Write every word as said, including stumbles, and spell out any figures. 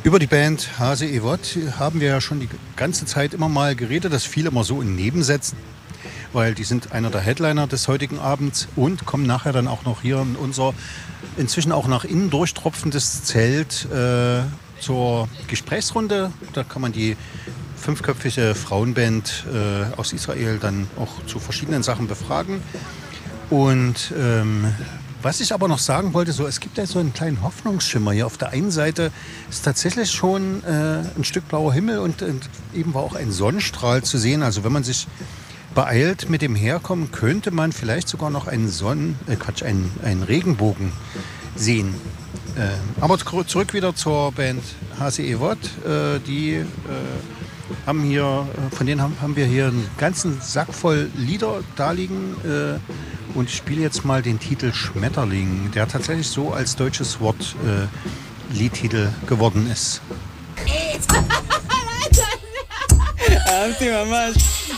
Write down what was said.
Über die Band Hase Ewout haben wir ja schon die ganze Zeit immer mal geredet. Das fiel immer so in Nebensätzen, weil die sind einer der Headliner des heutigen Abends und kommen nachher dann auch noch hier in unser inzwischen auch nach innen durchtropfendes Zelt äh, zur Gesprächsrunde. Da kann man die fünfköpfige Frauenband äh, aus Israel dann auch zu verschiedenen Sachen befragen. Und ähm, was ich aber noch sagen wollte, so, es gibt ja so einen kleinen Hoffnungsschimmer hier. Auf der einen Seite ist tatsächlich schon äh, ein Stück blauer Himmel und, und eben war auch ein Sonnenstrahl zu sehen. Also wenn man sich beeilt mit dem Herkommen, könnte man vielleicht sogar noch einen Sonnen, äh Quatsch, einen, einen Regenbogen sehen. Äh, aber zurück wieder zur Band Hase Ewout. Äh, die äh, haben hier, von denen haben, haben wir hier einen ganzen Sack voll Lieder da liegen. Äh, und ich spiele jetzt mal den Titel Schmetterling, der tatsächlich so als deutsches Wort äh, Liedtitel geworden ist. אהבתי ממש.